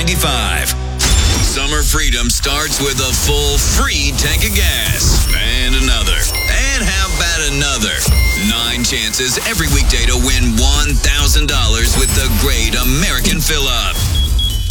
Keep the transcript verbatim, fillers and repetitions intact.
ninety-five. Summer freedom starts with a full free tank of gas. And another. And how about another? Nine chances every weekday to win one